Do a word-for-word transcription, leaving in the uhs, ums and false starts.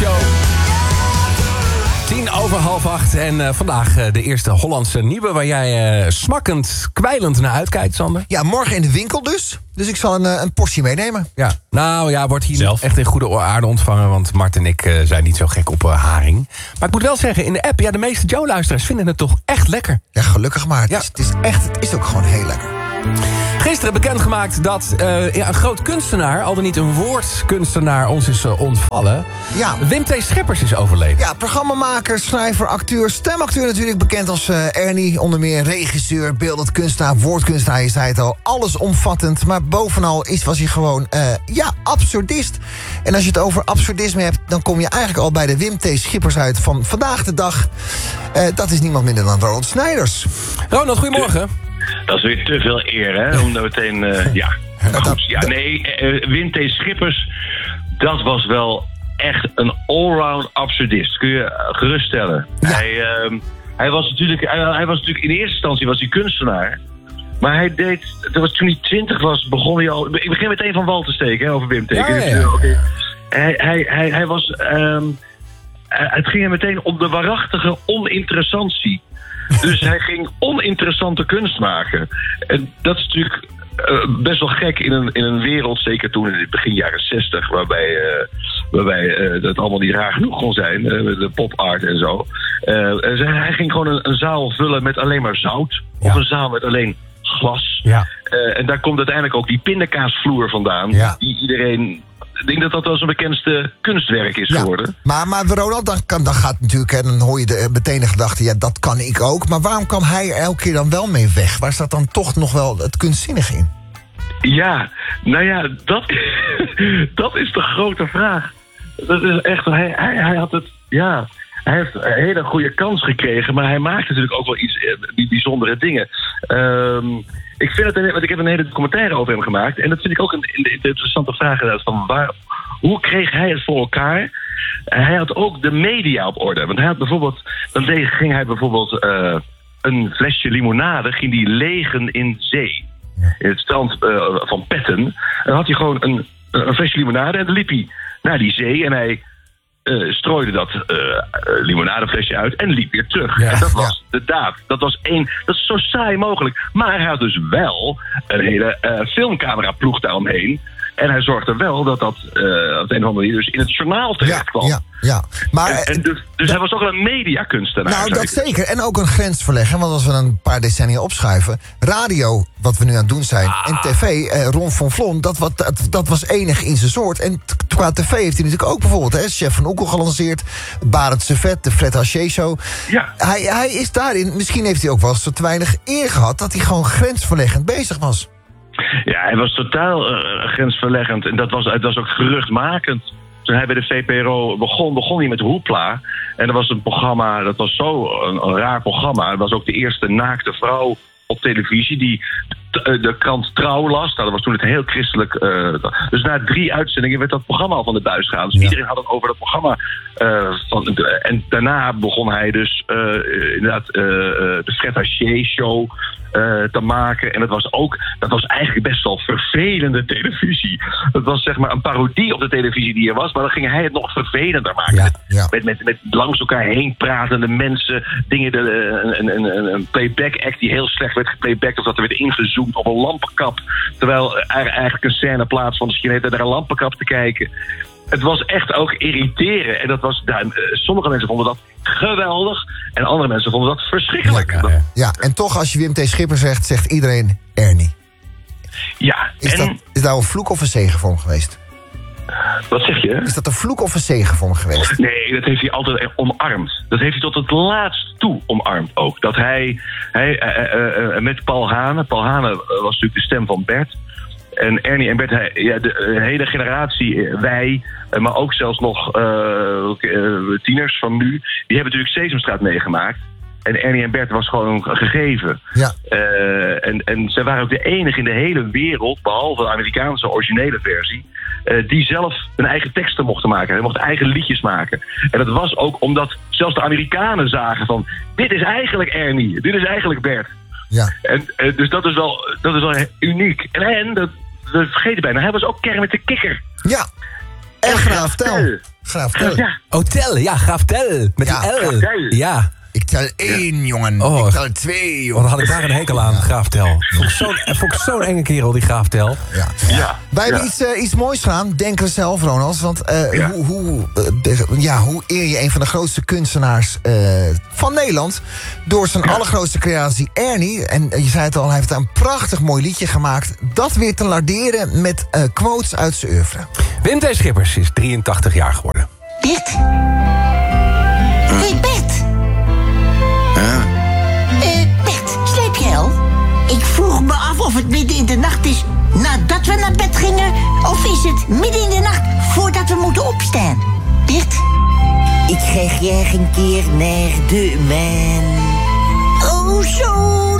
Show. Tien over half acht en uh, vandaag uh, de eerste Hollandse nieuwe... waar jij uh, smakkend, kwijlend naar uitkijkt, Sander. Ja, morgen in de winkel dus. Dus ik zal een, uh, een portie meenemen. Ja, nou ja, wordt hier Zelf. echt in goede aarde ontvangen... want Mart en ik uh, zijn niet zo gek op uh, haring. Maar ik moet wel zeggen, in de app... ja, de meeste Joe-luisteraars vinden het toch echt lekker. Ja, gelukkig maar. Het, Ja. is, het is echt, het is ook gewoon heel lekker. Gisteren bekendgemaakt dat uh, ja, een groot kunstenaar... al dan niet een woordkunstenaar ons is uh, ontvallen. Ja. Wim T. Scheppers is overleden. Ja, programmamaker, schrijver, acteur, stemacteur natuurlijk. Bekend als uh, Ernie, onder meer regisseur, beeldend kunstenaar, woordkunstenaar. Je zei het al, allesomvattend. Maar bovenal is, was hij gewoon, uh, ja, absurdist. En als je het over absurdisme hebt... dan kom je eigenlijk al bij de Wim T. Scheppers uit van vandaag de dag. Uh, dat is niemand minder dan Ronald Snijders. Ronald, goedemorgen. Dat is weer te veel eer, hè? Om dan meteen, uh, ja. Goed, ja, nee, uh, Wim T. Scheppers, dat was wel echt een allround absurdist. Kun je geruststellen. Ja. Hij, uh, hij, was natuurlijk, hij, hij was natuurlijk in eerste instantie was hij kunstenaar. Maar hij deed, dat was, toen hij twintig was, begon hij al... Ik begin meteen van wal te steken, hè, over Wim T. Ja, ja, ja. Okay. Hij, hij, hij, hij was... Um, het ging hem meteen om de waarachtige oninteressantie. Dus hij ging oninteressante kunst maken. En dat is natuurlijk uh, best wel gek in een, in een wereld, zeker toen in het begin jaren zestig, waarbij, uh, waarbij uh, dat allemaal niet raar genoeg kon zijn, uh, de pop art en zo. Uh, en hij ging gewoon een, een zaal vullen met alleen maar zout, Ja. of een zaal met alleen glas. Ja. Uh, en daar komt uiteindelijk ook die pindakaasvloer vandaan, Ja. die iedereen... Ik denk dat dat wel zijn bekendste kunstwerk is Ja. geworden. Maar, maar Ronald, dan, kan, dan gaat natuurlijk... Hè, dan hoor je de, meteen de gedachte, ja, dat kan ik ook. Maar waarom kwam hij er elke keer dan wel mee weg? Waar staat dan toch nog wel het kunstzinnige in? Ja, nou ja, dat, dat is de grote vraag. Dat is echt, hij, hij, hij had het, ja, hij heeft een hele goede kans gekregen, maar hij maakt natuurlijk ook wel iets eh, bijzondere dingen. Um, ik vind het, een, want ik heb een hele documentaire over hem gemaakt, en dat vind ik ook een, een interessante vraag inderdaad, van waar, hoe kreeg hij het voor elkaar? Hij had ook de media op orde, want hij had bijvoorbeeld, dan ging hij bijvoorbeeld uh, een flesje limonade, ging die legen in zee. In het strand uh, van Petten. En dan had hij gewoon een, een flesje limonade en dan liep hij naar die zee en hij uh, strooide dat uh, limonadeflesje uit en liep weer terug. Ja, en dat was ja. de daad. Dat was één. Dat is zo saai mogelijk. Maar hij had dus wel een hele uh, filmcameraploeg daaromheen. En hij zorgde wel dat dat uh, op de een of andere manier dus in het journaal terecht Ja, kwam. ja, ja. Maar, En, en dus dus hij was ook wel een mediakunstenaar. nou, zou dat ik- zeker. En ook een grens verleggen. Want als we een paar decennia opschuiven... radio, wat we nu aan het doen zijn... Ah. en tv, eh, Ron van Vlon, dat, wat, dat, dat was enig in zijn soort. En t- qua tv heeft hij natuurlijk ook bijvoorbeeld... Hè, Chef van Oekel gelanceerd, Barend Servet, de Fred Haché Show. Ja. Hij, hij is daarin... Misschien heeft hij ook wel eens te weinig eer gehad... dat hij gewoon grensverleggend bezig was. Ja, hij was totaal uh, grensverleggend. En dat was, het was ook geruchtmakend. Toen hij bij de V P R O begon, begon hij met Hoepla. En dat was een programma, dat was zo een, een raar programma. Het was ook de eerste naakte vrouw op televisie die t- uh, de krant Trouw las. Nou, dat was toen het heel christelijk. Uh, dus na drie uitzendingen werd dat programma al van de buis gegaan. Dus Ja. iedereen had het over dat programma. Uh, van, de, en daarna begon hij dus uh, inderdaad uh, uh, de Fred Haché Show uh, te maken. En dat was ook, dat was eigenlijk best wel vervelende televisie. Het was zeg maar een parodie op de televisie die er was, maar dan ging hij het nog vervelender maken. Ja, Met, ja. met, met, met langs elkaar heen pratende mensen, dingen, de, een, een, een, een playback act die heel slecht werd geplaybacked, of dat er werd ingezoomd op een lampenkap. Terwijl er eigenlijk een scène plaatsvond, dus je net naar een lampenkap te kijken. Het was echt ook irriteren. En dat was, nou, sommige mensen vonden dat geweldig. En andere mensen vonden dat verschrikkelijk. Ja, Ja, ja. Ja, en toch als je Wim T. Schipper zegt... zegt iedereen Ernie. Is, en dat, is dat een vloek of een zegen voor hem geweest? wat zeg je? Is dat een vloek of een zegen voor hem geweest? Nee, dat heeft hij altijd echt omarmd. Dat heeft hij tot het laatst toe omarmd ook. Dat hij, hij uh, uh, uh, met Paul Hane... Paul Hane was natuurlijk de stem van Bert... En Ernie en Bert, hij, ja, de, de hele generatie, wij, maar ook zelfs nog uh, uh, tieners van nu, die hebben natuurlijk Sesamstraat meegemaakt. En Ernie en Bert was gewoon een gegeven. Ja. Uh, en, en zij waren ook de enige in de hele wereld, behalve de Amerikaanse originele versie, uh, die zelf hun eigen teksten mochten maken. Hij mocht eigen liedjes maken. En dat was ook omdat zelfs de Amerikanen zagen van, dit is eigenlijk Ernie, dit is eigenlijk Bert. Ja. En, uh, dus dat is wel, dat is wel uniek. En, en dat, we vergeten bijna, hij was ook Kermit de Kikker. Ja. En Graaf Tel. Graaf Tel. Ja. Oh, Tel. Ja, Graaf Tel. Met Ja, die L. Graaf Tel. Ja. Ik tel één, jongen. Oh. Ik tel twee, Want jongen. dan had ik daar een hekel aan, Graaf Tel. Vond ik zo'n, vond ik zo'n enge kerel, die Graaf Tel. Ja. Ja. Wij hebben Ja. iets, uh, iets moois gedaan, denken we zelf, Ronald. Want uh, Ja. hoe, hoe, uh, ja, hoe eer je een van de grootste kunstenaars uh, van Nederland... door zijn Ja. allergrootste creatie, Ernie. En uh, je zei het al, hij heeft een prachtig mooi liedje gemaakt. Dat weer te larderen met uh, quotes uit zijn oeuvre. Wim T. Schippers is drieëntachtig jaar geworden. Bert? Hé, Bert. Eh, Bert, slaap je al? Ik vroeg me af of het midden in de nacht is nadat we naar bed gingen... of is het midden in de nacht voordat we moeten opstaan? Bert? Ik ga graag een keer naar de maan. Oh, zo.